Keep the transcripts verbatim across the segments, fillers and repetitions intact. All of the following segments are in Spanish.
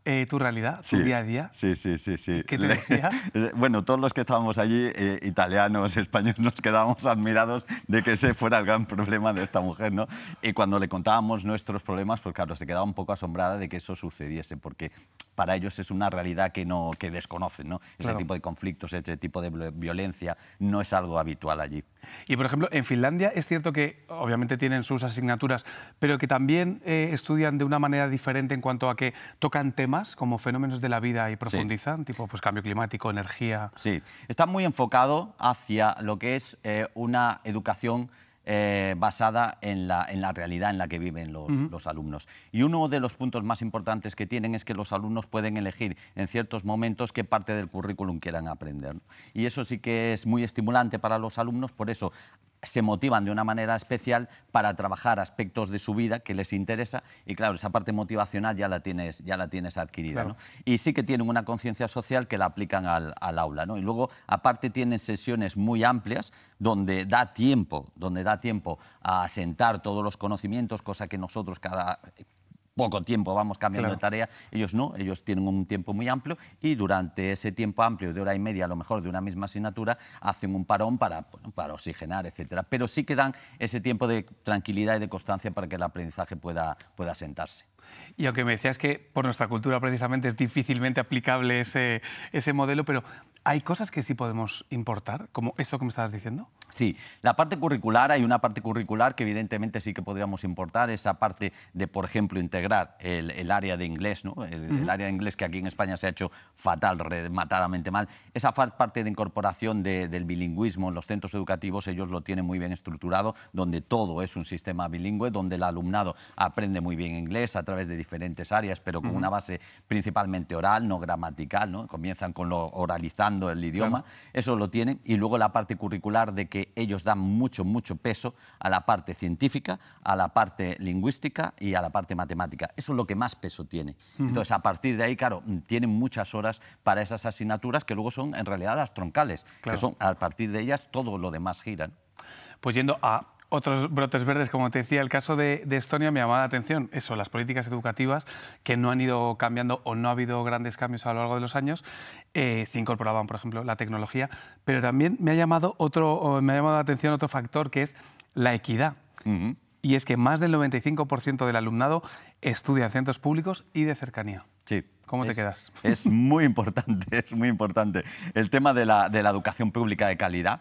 eh, tu realidad, tu Sí, día a día? Sí, sí, sí. sí. ¿Qué te decía? Bueno, todos los que estábamos allí, eh, italianos, españoles, nos quedábamos admirados de que ese fuera el gran problema de esta mujer, ¿no? Y cuando le contábamos nuestros problemas, pues claro, se quedaba un poco asombrada de que eso sucediese, porque para ellos es una realidad que, no, que desconocen, ¿no? Ese Claro. tipo de conflictos, ese tipo de violencia no es algo habitual allí. Y, por ejemplo, en Finlandia es cierto que obviamente tienen sus asignaturas, pero que también eh, estudian de una manera diferente en cuanto a que tocan temas como fenómenos de la vida y profundizan, sí. tipo pues, cambio climático, energía... Sí, está muy enfocado hacia lo que es eh, una educación Eh, basada en la, en la realidad en la que viven los, uh-huh. los alumnos. Y uno de los puntos más importantes que tienen es que los alumnos pueden elegir en ciertos momentos qué parte del currículum quieran aprender, ¿no? Y eso sí que es muy estimulante para los alumnos, por eso se motivan de una manera especial para trabajar aspectos de su vida que les interesa y claro, esa parte motivacional ya la tienes, ya la tienes adquirida, claro. ¿no? Y sí que tienen una conciencia social que la aplican al, al aula, ¿no? Y luego, aparte, tienen sesiones muy amplias donde da tiempo, donde da tiempo a asentar todos los conocimientos, cosa que nosotros cada poco tiempo vamos cambiando claro. de tarea, ellos no, ellos tienen un tiempo muy amplio y durante ese tiempo amplio de hora y media, a lo mejor de una misma asignatura, hacen un parón para, bueno, para oxigenar, etcétera. Pero sí que dan ese tiempo de tranquilidad y de constancia para que el aprendizaje pueda, pueda asentarse. Y aunque me decías que por nuestra cultura precisamente es difícilmente aplicable ese, ese modelo, pero ¿hay cosas que sí podemos importar, como esto que me estabas diciendo? Sí, la parte curricular, hay una parte curricular que evidentemente sí que podríamos importar, esa parte de, por ejemplo, integrar el, el área de inglés, ¿no? el, uh-huh. el área de inglés que aquí en España se ha hecho fatal, rematadamente mal. Esa parte de incorporación de, del bilingüismo en los centros educativos, ellos lo tienen muy bien estructurado, donde todo es un sistema bilingüe, donde el alumnado aprende muy bien inglés a través de diferentes áreas, pero con uh-huh. una base principalmente oral, no gramatical, ¿no? Comienzan con lo oralizando el idioma, claro. eso lo tienen, y luego la parte curricular de que ellos dan mucho, mucho peso a la parte científica, a la parte lingüística y a la parte matemática. Eso es lo que más peso tiene. Uh-huh. Entonces, a partir de ahí, claro, tienen muchas horas para esas asignaturas que luego son, en realidad, las troncales, claro. que son, a partir de ellas, todo lo demás gira, ¿no? Pues yendo a otros brotes verdes, como te decía, el caso de, de Estonia me llamaba la atención, eso, las políticas educativas que no han ido cambiando o no ha habido grandes cambios a lo largo de los años, eh, se incorporaban, por ejemplo, la tecnología, pero también me ha llamado, otro, me ha llamado la atención otro factor que es la equidad. Uh-huh. Y es que más del noventa y cinco por ciento del alumnado estudia en centros públicos y de cercanía. Sí. ¿Cómo te es, quedas? Es muy importante, es muy importante. El tema de la, de la educación pública de calidad.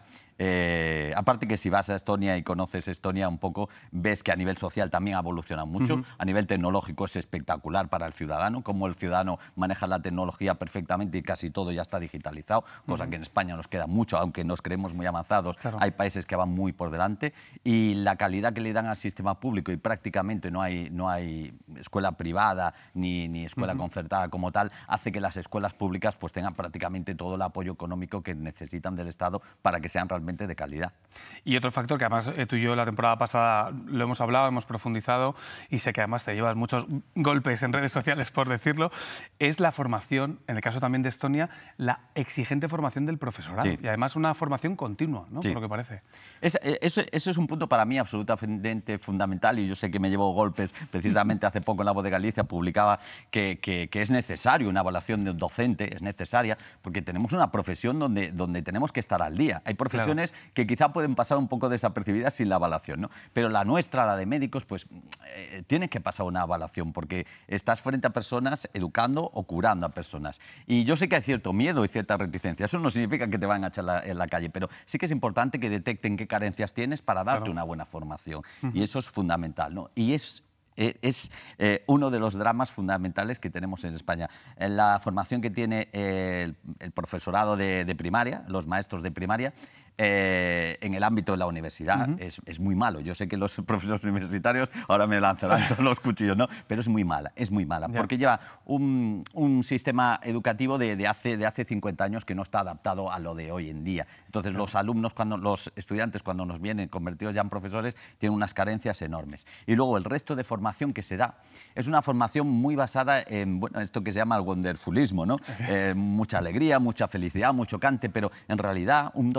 Eh, aparte que si vas a Estonia y conoces Estonia un poco, ves que a nivel social también ha evolucionado mucho. Uh-huh. A nivel tecnológico es espectacular para el ciudadano, cómo el ciudadano maneja la tecnología perfectamente y casi todo ya está digitalizado, cosa uh-huh. que en España nos queda mucho, aunque nos creemos muy avanzados. Claro. Hay países que van muy por delante y la calidad que le dan al sistema público, y prácticamente no hay, no hay escuela privada ni, ni escuela uh-huh. concertada como tal, hace que las escuelas públicas pues tengan prácticamente todo el apoyo económico que necesitan del Estado para que sean realmente de calidad. Y otro factor que además eh, tú y yo la temporada pasada lo hemos hablado, hemos profundizado y sé que además te llevas muchos golpes en redes sociales, por decirlo, es la formación, en el caso también de Estonia, la exigente formación del profesorado. Sí. Y además una formación continua, ¿no? Sí. Por lo que parece. Es, eso, eso es un punto para mí absolutamente fundamental y yo sé que me llevo golpes. Precisamente hace poco en La Voz de Galicia publicaba que, que, que es necesario una evaluación de un docente, es necesaria, porque tenemos una profesión donde, donde tenemos que estar al día. Hay profesiones claro. que quizá pueden pasar un poco desapercibidas sin la evaluación, ¿no? Pero la nuestra, la de médicos, pues eh, tiene que pasar una evaluación porque estás frente a personas educando o curando a personas. Y yo sé que hay cierto miedo y cierta reticencia. Eso no significa que te van a echar la, en la calle, pero sí que es importante que detecten qué carencias tienes para darte claro. una buena formación. Uh-huh. Y eso es fundamental, ¿no? Y es Es eh, uno de los dramas fundamentales que tenemos en España. En la formación que tiene eh, el, el profesorado de, de primaria, los maestros de primaria, eh, en el ámbito de la universidad uh-huh. es, es muy malo. Yo sé que los profesores universitarios ahora me lanzarán todos los cuchillos, ¿no? Pero es muy mala, es muy mala, yeah. porque lleva un, un sistema educativo de, de, hace, de hace cincuenta años que no está adaptado a lo de hoy en día. Entonces yeah. los alumnos, cuando, los estudiantes cuando nos vienen convertidos ya en profesores, tienen unas carencias enormes. Y luego el resto de formación que se da es una formación muy basada en bueno, esto que se llama el wonderfulismo, ¿no? Eh, mucha alegría, mucha felicidad, mucho cante, pero en realidad un docente tiene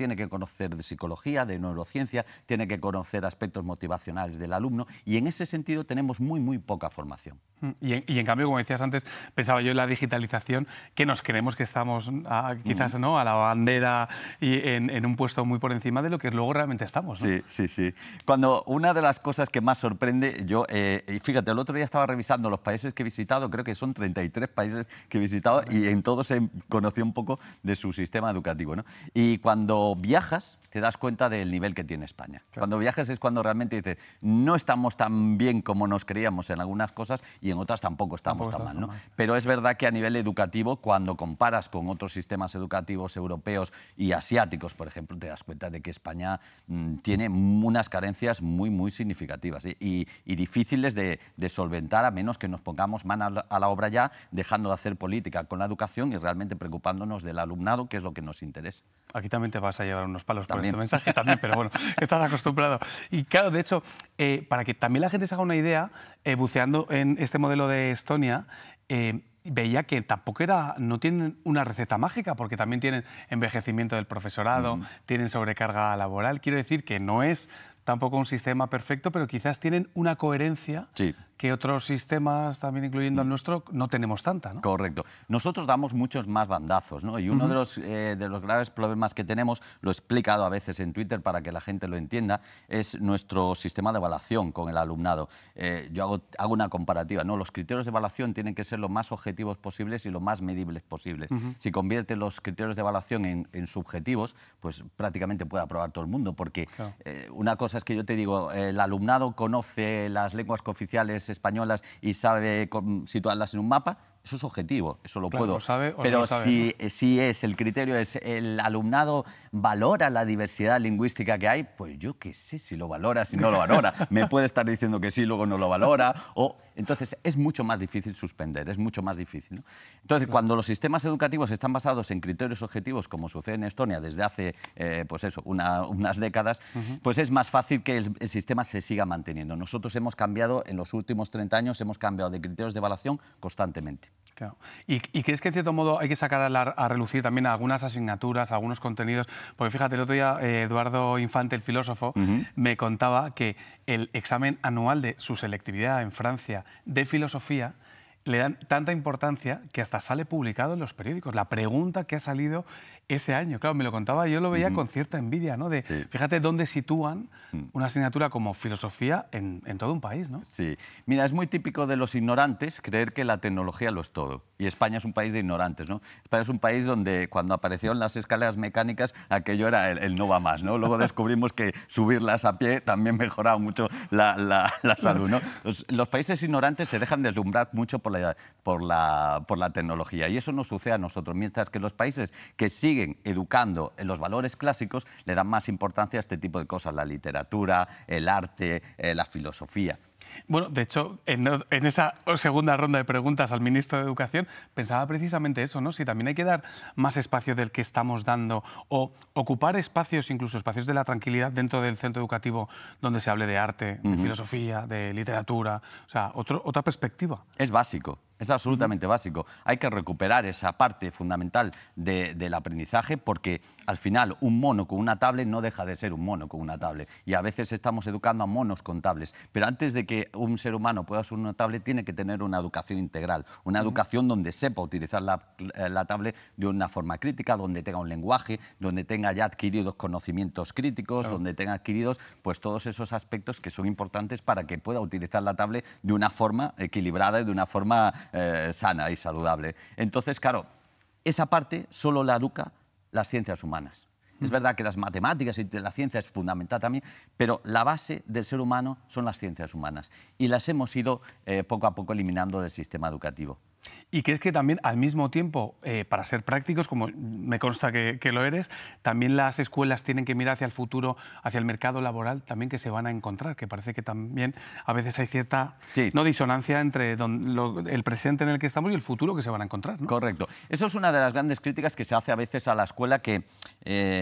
tiene que conocer de psicología, de neurociencia, tiene que conocer aspectos motivacionales del alumno y en ese sentido tenemos muy, muy poca formación. Y en, y en cambio, como decías antes, pensaba yo en la digitalización, que nos creemos que estamos a, quizás mm. ¿no? a la bandera y en, en un puesto muy por encima de lo que luego realmente estamos, ¿no? Sí, sí, sí. Cuando una de las cosas que más sorprende, yo, eh, y fíjate, el otro día estaba revisando los países que he visitado, creo que son treinta y tres países que he visitado y en todos he conocido un poco de su sistema educativo, ¿no? Y cuando viajas, te das cuenta del nivel que tiene España. Claro. Cuando viajas es cuando realmente dices, no estamos tan bien como nos creíamos en algunas cosas y en otras tampoco estamos tampoco tan mal, ¿no? mal. Pero es verdad que a nivel educativo, cuando comparas con otros sistemas educativos europeos y asiáticos, por ejemplo, te das cuenta de que España mmm, tiene unas carencias muy, muy significativas ¿sí? y, y difíciles de, de solventar, a menos que nos pongamos manos a la obra ya, dejando de hacer política con la educación y realmente preocupándonos del alumnado, que es lo que nos interesa. Aquí también te vas a llevar unos palos también. por este mensaje también, pero bueno, estás acostumbrado. Y claro, de hecho, eh, para que también la gente se haga una idea, eh, buceando en este modelo de Estonia, eh, veía que tampoco era, no tienen una receta mágica, porque también tienen envejecimiento del profesorado, mm. tienen sobrecarga laboral. Quiero decir que no es tampoco un sistema perfecto, pero quizás tienen una coherencia sí. que otros sistemas, también incluyendo el nuestro, no tenemos tanta, ¿no? Correcto. Nosotros damos muchos más bandazos, ¿no? Y uno uh-huh. de, los, eh, de los graves problemas que tenemos, lo he explicado a veces en Twitter para que la gente lo entienda, es nuestro sistema de evaluación con el alumnado. Eh, yo hago, hago una comparativa, ¿no? Los criterios de evaluación tienen que ser lo más objetivos posibles y lo más medibles posibles. Uh-huh. Si conviertes los criterios de evaluación en, en subjetivos, pues prácticamente puede aprobar todo el mundo, porque claro. eh, una cosa es que yo te digo, eh, el alumnado conoce las lenguas cooficiales españolas y sabe situarlas en un mapa, eso es objetivo, eso lo claro, puedo. Lo sabe o Pero no lo sabe, si, ¿no? si es el criterio, es el alumnado valora la diversidad lingüística que hay, pues yo qué sé si lo valora, si no lo valora. Me puede estar diciendo que sí, luego no lo valora. O, entonces es mucho más difícil suspender, es mucho más difícil, ¿no? Entonces, claro. cuando los sistemas educativos están basados en criterios objetivos, como sucede en Estonia desde hace eh, pues eso, una, unas décadas, uh-huh. pues es más fácil que el, el sistema se siga manteniendo. Nosotros hemos cambiado, en los últimos treinta años, hemos cambiado de criterios de evaluación constantemente. Claro. ¿Y, ¿Y crees que en cierto modo hay que sacar a, la, a relucir también algunas asignaturas, algunos contenidos? Porque fíjate, el otro día eh, Eduardo Infante, el filósofo, uh-huh. me contaba que el examen anual de su selectividad en Francia de filosofía le dan tanta importancia que hasta sale publicado en los periódicos. La pregunta que ha salido ese año, claro, me lo contaba, yo lo veía uh-huh. con cierta envidia, ¿no? De, sí. Fíjate dónde sitúan uh-huh. una asignatura como filosofía en, en todo un país, ¿no? Sí. Mira, es muy típico de los ignorantes creer que la tecnología lo es todo. Y España es un país de ignorantes, ¿no? España es un país donde cuando aparecieron las escaleras mecánicas, aquello era el, el no va más, ¿no? Luego descubrimos que subirlas a pie también mejoraba mucho la, la, la salud, ¿no? Los, los países ignorantes se dejan deslumbrar mucho por la, por, la, por la tecnología y eso nos sucede a nosotros, mientras que los países que siguen educando en los valores clásicos le dan más importancia a este tipo de cosas, la literatura, el arte, eh, la filosofía. Bueno, de hecho, en, en esa segunda ronda de preguntas al ministro de Educación pensaba precisamente eso, ¿no? Si también hay que dar más espacio del que estamos dando o ocupar espacios, incluso espacios de la tranquilidad dentro del centro educativo donde se hable de arte, de uh-huh. filosofía, de literatura, o sea, otro, otra perspectiva. Es básico. Es absolutamente básico. Hay que recuperar esa parte fundamental de, del aprendizaje porque al final un mono con una tablet no deja de ser un mono con una tablet y a veces estamos educando a monos con tablets. Pero antes de que un ser humano pueda usar una tablet tiene que tener una educación integral, una educación donde sepa utilizar la, la tablet de una forma crítica, donde tenga un lenguaje, donde tenga ya adquiridos conocimientos críticos, claro. donde tenga adquiridos pues, todos esos aspectos que son importantes para que pueda utilizar la tablet de una forma equilibrada y de una forma Eh, sana y saludable. Entonces, claro, esa parte solo la educa las ciencias humanas. Mm. Es verdad que las matemáticas y la ciencia es fundamental también, pero la base del ser humano son las ciencias humanas y las hemos ido eh, poco a poco eliminando del sistema educativo. ¿Y crees que también, al mismo tiempo, eh, para ser prácticos, como me consta que, que lo eres, también las escuelas tienen que mirar hacia el futuro, hacia el mercado laboral también que se van a encontrar? Que parece que también a veces hay cierta sí. no disonancia entre don, lo, el presente en el que estamos y el futuro que se van a encontrar, ¿no? Correcto. Eso es una de las grandes críticas que se hace a veces a la escuela, que eh,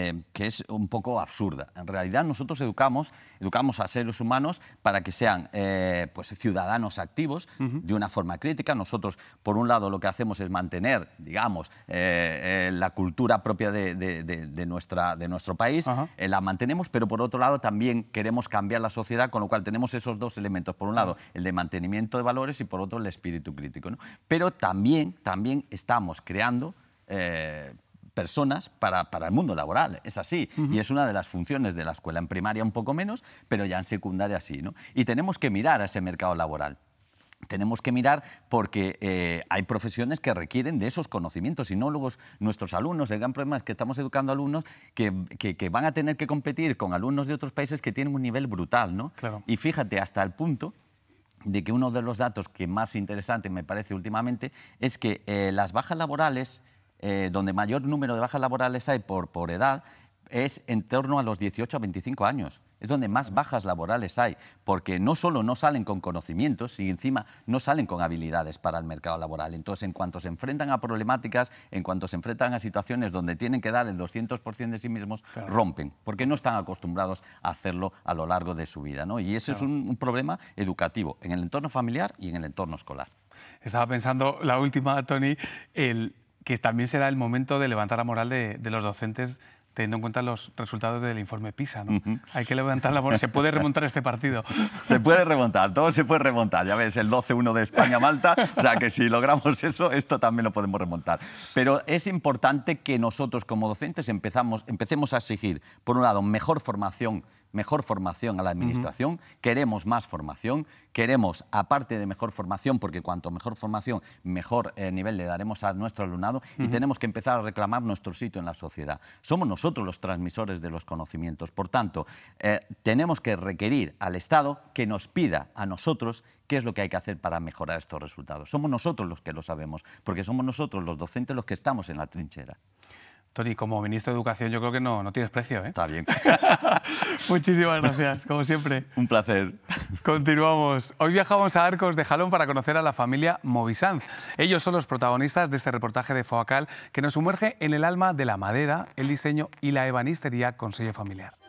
eh, que es un poco absurda. En realidad nosotros educamos, educamos a seres humanos para que sean eh, pues, ciudadanos activos uh-huh. de una forma crítica. Nosotros, por un lado, lo que hacemos es mantener, digamos, eh, eh, la cultura propia de, de, de, de, nuestra, de nuestro país, uh-huh. eh, la mantenemos, pero por otro lado también queremos cambiar la sociedad, con lo cual tenemos esos dos elementos. Por un lado, el de mantenimiento de valores y por otro, el espíritu crítico, ¿no? Pero también, también estamos creando eh, personas para, para el mundo laboral, es así, uh-huh. y es una de las funciones de la escuela. En primaria un poco menos, pero ya en secundaria sí, ¿no? Y tenemos que mirar a ese mercado laboral. Tenemos que mirar porque eh, hay profesiones que requieren de esos conocimientos y no luego nuestros alumnos. El gran problema es que estamos educando alumnos que, que, que van a tener que competir con alumnos de otros países que tienen un nivel brutal, ¿no? Claro. Y fíjate, hasta el punto de que uno de los datos que más interesante me parece últimamente es que eh, las bajas laborales, eh, donde mayor número de bajas laborales hay por, por edad, es en torno a los dieciocho a veinticinco años. Es donde más bajas laborales hay, porque no solo no salen con conocimientos, sino encima no salen con habilidades para el mercado laboral. Entonces, en cuanto se enfrentan a problemáticas, en cuanto se enfrentan a situaciones donde tienen que dar el doscientos por ciento de sí mismos, claro. rompen, porque no están acostumbrados a hacerlo a lo largo de su vida, ¿no? Y ese claro. es un, un problema educativo en el entorno familiar y en el entorno escolar. Estaba pensando, la última, Toni, el, que también será el momento de levantar la moral de, de los docentes, teniendo en cuenta los resultados del informe PISA, ¿no? Uh-huh. Hay que levantar la moral. ¿Se puede remontar este partido? Se puede remontar, todo se puede remontar. Ya ves, el doce uno de España-Malta, o sea que si logramos eso, esto también lo podemos remontar. Pero es importante que nosotros como docentes empezamos, empecemos a exigir, por un lado, mejor formación, mejor formación a la administración, uh-huh. queremos más formación, queremos, aparte de mejor formación, porque cuanto mejor formación, mejor eh, nivel le daremos a nuestro alumnado, uh-huh. y tenemos que empezar a reclamar nuestro sitio en la sociedad. Somos nosotros los transmisores de los conocimientos. Por tanto, eh, tenemos que requerir al Estado que nos pida a nosotros qué es lo que hay que hacer para mejorar estos resultados. Somos nosotros los que lo sabemos, porque somos nosotros los docentes los que estamos en la trinchera. Toni, como ministro de Educación yo creo que no, no tienes precio, ¿eh? Está bien. Muchísimas gracias, como siempre. Un placer. Continuamos. Hoy viajamos a Arcos de Jalón para conocer a la familia Movisanz. Ellos son los protagonistas de este reportaje de Foacal que nos sumerge en el alma de la madera, el diseño y la ebanistería con sello familiar.